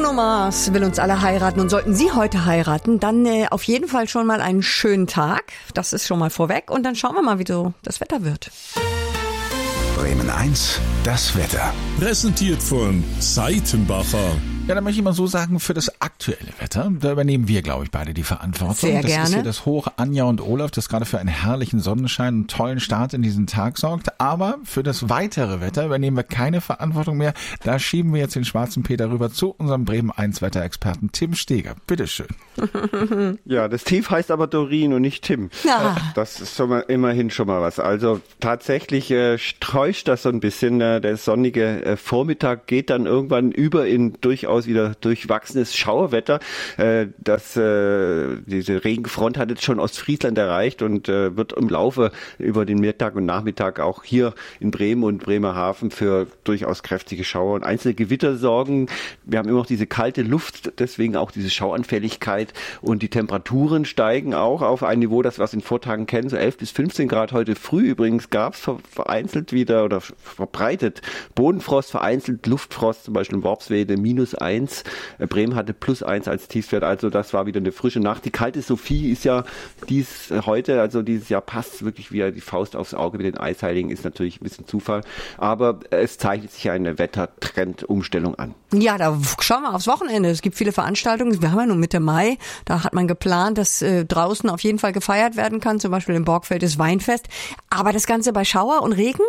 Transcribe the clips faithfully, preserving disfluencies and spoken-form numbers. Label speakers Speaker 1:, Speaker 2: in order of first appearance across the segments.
Speaker 1: Bruno Mars will uns alle heiraten und sollten Sie heute heiraten, dann äh, auf jeden Fall schon mal einen schönen Tag. Das ist schon mal vorweg und dann schauen wir mal, wie so das Wetter wird.
Speaker 2: Bremen eins, das Wetter.
Speaker 3: Präsentiert von Seitenbacher.
Speaker 4: Ja, da möchte ich mal so sagen, für das aktuelle Wetter, da übernehmen wir, glaube ich, beide die Verantwortung.
Speaker 1: Sehr
Speaker 4: das
Speaker 1: gerne.
Speaker 4: ist hier das Hoch Anja und Olaf, das gerade für einen herrlichen Sonnenschein und tollen Start in diesen Tag sorgt. Aber für das weitere Wetter übernehmen wir keine Verantwortung mehr. Da schieben wir jetzt den schwarzen Peter rüber zu unserem Bremen eins Wetterexperten Tim Steger. Bitteschön.
Speaker 5: Ja, das Tief heißt aber Dorin und nicht Tim.
Speaker 1: Ja.
Speaker 5: Das ist schon mal, immerhin schon mal was. Also tatsächlich äh, täuscht das so ein bisschen. Äh, der sonnige äh, Vormittag geht dann irgendwann über in durchaus wieder durchwachsenes Schauerwetter. Äh, das, äh, diese Regenfront hat jetzt schon Ostfriesland erreicht und äh, wird im Laufe über den Mittag und Nachmittag auch hier in Bremen und Bremerhaven für durchaus kräftige Schauer und einzelne Gewitter sorgen. Wir haben immer noch diese kalte Luft, deswegen auch diese Schauanfälligkeit und die Temperaturen steigen auch auf ein Niveau, das wir aus den Vortagen kennen, so elf bis fünfzehn Grad. Heute früh übrigens gab es vereinzelt wieder oder verbreitet Bodenfrost, vereinzelt Luftfrost, zum Beispiel in Worpswede minus eins. Bremen hatte plus eins als Tiefstwert, also das war wieder eine frische Nacht. Die kalte Sophie ist ja dies heute, also dieses Jahr passt wirklich wie die Faust aufs Auge mit den Eisheiligen, ist natürlich ein bisschen Zufall, aber es zeichnet sich eine Wettertrendumstellung an.
Speaker 1: Ja, da schauen wir aufs Wochenende. Es gibt viele Veranstaltungen. Wir haben ja nun Mitte Mai. Da hat man geplant, dass äh, draußen auf jeden Fall gefeiert werden kann. Zum Beispiel im Borgfeld das Weinfest. Aber das Ganze bei Schauer und Regen?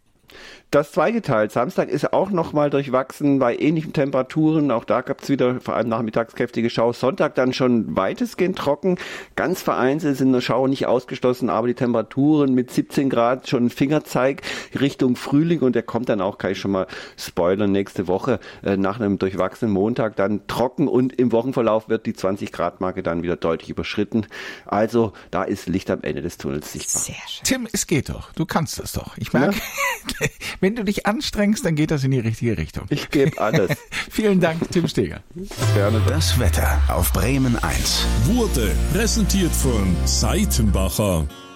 Speaker 5: Das zweigeteilt. Samstag ist auch nochmal durchwachsen bei ähnlichen Temperaturen. Auch da gab es wieder vor allem nachmittags kräftige Schauer. Sonntag dann schon weitestgehend trocken. Ganz vereinzelt sind Schauer nicht ausgeschlossen, aber die Temperaturen mit siebzehn Grad schon Fingerzeig Richtung Frühling. Und der kommt dann auch, kann ich schon mal spoilern, nächste Woche äh, nach einem durchwachsenen Montag dann trocken. Und im Wochenverlauf wird die zwanzig Grad Marke dann wieder deutlich überschritten. Also da ist Licht am Ende des Tunnels sichtbar.
Speaker 1: Sehr schön.
Speaker 4: Tim, es geht doch. Du kannst es doch. Ich merke, ja? Wenn du dich anstrengst, dann geht das in die richtige Richtung.
Speaker 5: Ich gebe alles.
Speaker 4: Vielen Dank, Tim Steger.
Speaker 5: Gerne.
Speaker 2: Das Wetter auf Bremen eins.
Speaker 3: Wurde präsentiert von Seitenbacher.